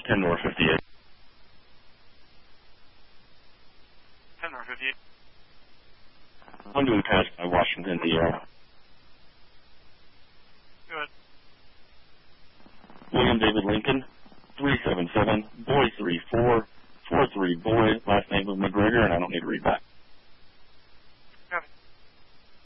10 North 58. 10 North 58. I'm doing task by Washington, D.R. Good. William David Lincoln, 377, Boy 34,